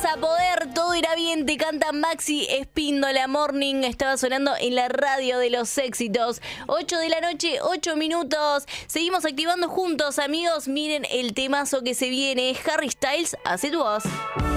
vas a poder, todo irá bien, te canta Maxi Espíndola. Morning estaba sonando en la radio de los éxitos. 8 de la noche, 8 minutos. Seguimos activando juntos, amigos. Miren el temazo que se viene. Harry Styles, hace tu voz.